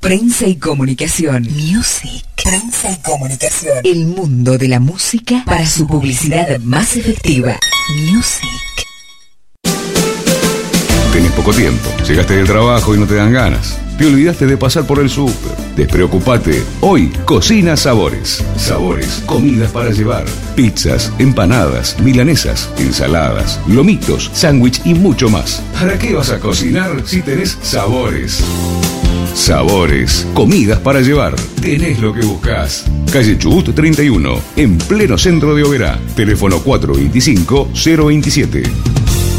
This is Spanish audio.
Prensa y comunicación. Music. Prensa y comunicación. El mundo de la música para su publicidad más efectiva. Music. Tenés poco tiempo, llegaste del trabajo y no te dan ganas. Te olvidaste de pasar por el súper. Despreocupate. Hoy cocina Sabores. Sabores, comidas para llevar. Pizzas, empanadas, milanesas, ensaladas, lomitos, sándwich y mucho más. ¿Para qué vas a cocinar si tenés Sabores? Sabores, comidas para llevar. Tenés lo que buscas. Calle Chubut 31, en pleno centro de Oberá. Teléfono 425-027.